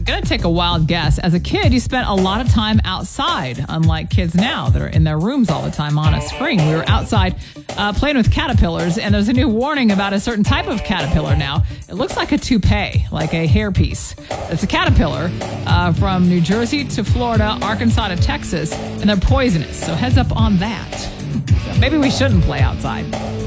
Gonna take a wild guess. As a kid, you spent a lot of time outside, unlike kids now that are in their rooms all the time on a screen. We were outside playing with caterpillars, and there's a new warning about a certain type of caterpillar now. It looks like a toupee, like a hairpiece. It's a caterpillar from New Jersey to Florida, Arkansas to Texas, and they're poisonous, so heads up on that. So maybe we shouldn't play outside.